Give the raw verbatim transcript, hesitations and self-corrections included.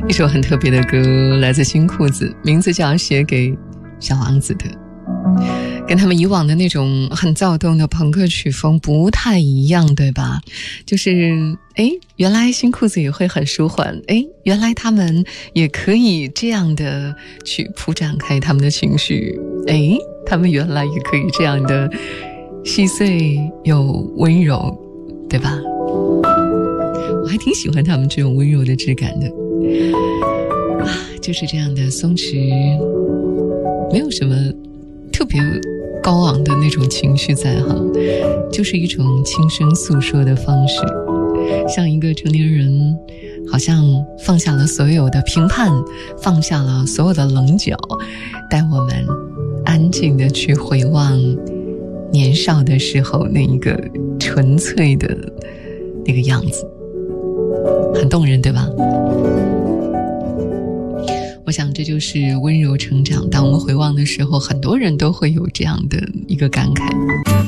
一首很特别的歌，来自新裤子，名字叫《写给小王子的》，跟他们以往的那种很躁动的朋克曲风不太一样，对吧？就是诶，原来新裤子也会很舒缓，诶，原来他们也可以这样的去铺展开他们的情绪，诶，他们原来也可以这样的细碎又温柔，对吧？我还挺喜欢他们这种温柔的质感的啊，就是这样的松弛，没有什么特别高昂的那种情绪在哈，就是一种轻声诉说的方式，像一个成年人，好像放下了所有的评判，放下了所有的棱角，带我们安静地去回望年少的时候那一个纯粹的那个样子，很动人，对吧？我想这就是温柔成长，当我们回望的时候，很多人都会有这样的一个感慨。